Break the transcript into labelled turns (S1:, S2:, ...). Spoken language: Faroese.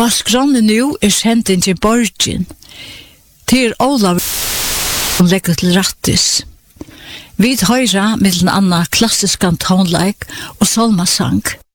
S1: Og skranne nu sending til Borgin. Til Olav som legger til rattis. Vi høyra mellom anna klassisk tonleik og salmasang.